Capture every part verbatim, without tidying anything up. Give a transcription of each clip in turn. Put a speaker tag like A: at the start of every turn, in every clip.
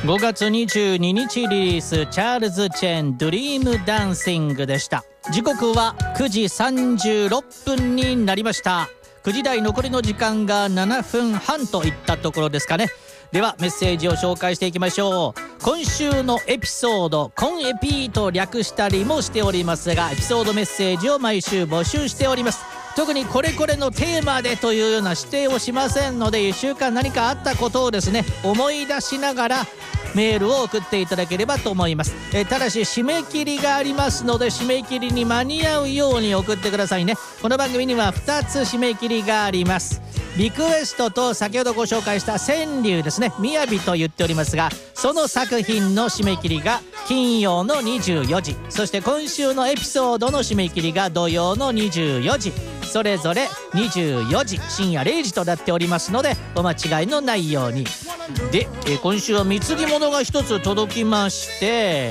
A: ごがつにじゅうににちリリース、チャールズ・チェンドリームダンシングでした。時刻はくじさんじゅうろっぷんになりました。くじ台残りの時間がななふんはんといったところですかね。ではメッセージを紹介していきましょう。今週のエピソード、コンエピーと略したりもしておりますが、エピソードメッセージを毎週募集しております。特にこれこれのテーマでというような指定をしませんので、いっしゅうかん何かあったことをですね思い出しながらメールを送っていただければと思います。えただし締め切りがありますので、締め切りに間に合うように送ってくださいね。この番組にはふたつ締め切りがあります。リクエストと先ほどご紹介した川柳ですね、雅と言っておりますが、その作品の締め切りが金曜のにじゅうよじ、そして今週のエピソードの締め切りが土曜のにじゅうよじ、それぞれにじゅうよじ、深夜れいじとなっておりますので、お間違いのないように。で、えー、今週は貢ぎ物が一つ届きまして、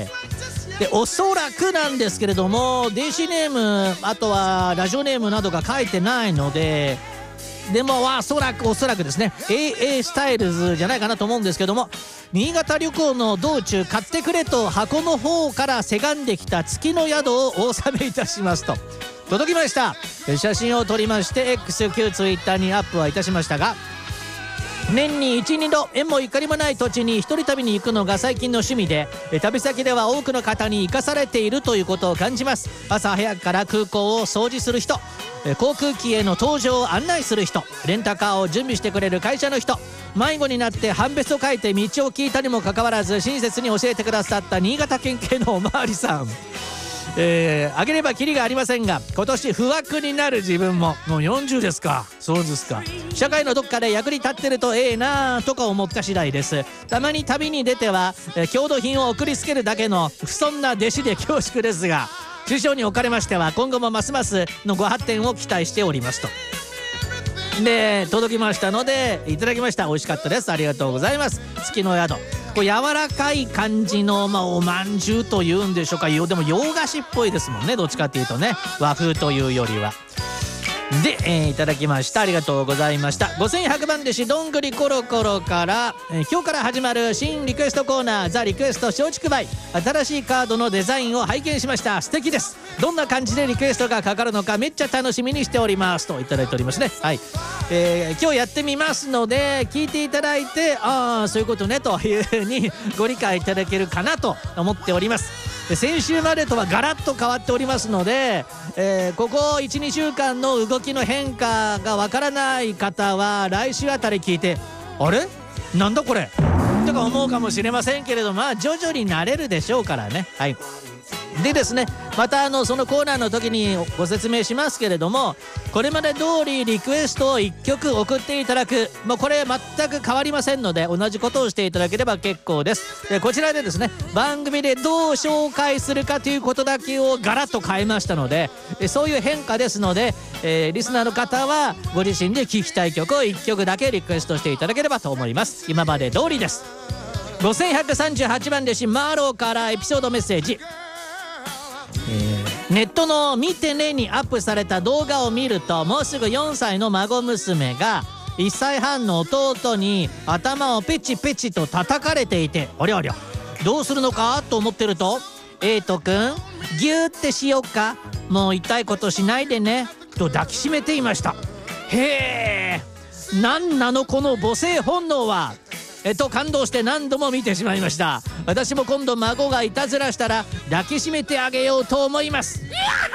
A: でおそらくなんですけれども、電子ネーム、あとはラジオネームなどが書いてないので、でもおそらくおそらくですね エーエー スタイルズじゃないかなと思うんですけども、新潟旅行の道中買ってくれと箱の方からせがんできた月の宿をお納めいたしますと届きました。写真を撮りまして X、旧 Twitter にアップはいたしましたが、年にいち、にど縁もゆかりもない土地に一人旅に行くのが最近の趣味で、旅先では多くの方に生かされているということを感じます。朝早くから空港を掃除する人、航空機への搭乗を案内する人、レンタカーを準備してくれる会社の人、迷子になって判別を書いて道を聞いたにもかかわらず親切に教えてくださった新潟県警のおまわりさん、えー、あげればキリがありませんが、今年不惑になる自分も、もうよんじゅうですか。そうですか。社会のどっかで役に立ってるとええなとか思った次第です。たまに旅に出ては、えー、郷土品を送りつけるだけの不遜な弟子で恐縮ですが、師匠におかれましては今後もますますのご発展を期待しておりますと。で届きましたのでいただきました。美味しかったです。ありがとうございます。月の宿、こう柔らかい感じの、まあ、おまんじゅうというんでしょうか。でも洋菓子っぽいですもんね、どっちかっていうとね、和風というよりは。で、えー、いただきました。ありがとうございました。ごせんひゃくばん弟子どんぐりコロコロから、えー、今日から始まる新リクエストコーナー、ザ・リクエスト松竹梅、新しいカードのデザインを拝見しました。素敵です。どんな感じでリクエストがかかるのかめっちゃ楽しみにしておりますといただいておりますね。はい、えー、今日やってみますので聞いていただいて、ああそういうことねというふうにご理解いただけるかなと思っております。先週までとはガラッと変わっておりますので、えー、ここ いちにしゅうかんの動きの変化がわからない方は来週あたり聞いて、あれなんだこれとか思うかもしれませんけれど、まあ徐々に慣れるでしょうからね。はい。でですね、またあのそのコーナーの時にご説明しますけれども、これまで通りリクエストをいっきょく送っていただく、もうこれ全く変わりませんので同じことをしていただければ結構です。でこちらでですね、番組でどう紹介するかということだけをガラッと変えましたので、そういう変化ですので、えー、リスナーの方はご自身で聴きたい曲をいっきょくだけリクエストしていただければと思います。今まで通りです。ごせんひゃくさんじゅうはちばん弟子マーローからエピソードメッセージ。えー、ネットの見てねにアップされた動画を見ると、もうすぐよんさいの孫娘がいっさいはんの弟に頭をペチペチと叩かれていて、ありゃありゃどうするのかと思ってると、エイトくんギューってしよっか、もう痛いことしないでねと抱きしめていました。へえ、なんなのこの母性本能は、えっと感動して何度も見てしまいました。私も今度孫がいたずらしたら抱きしめてあげようと思います。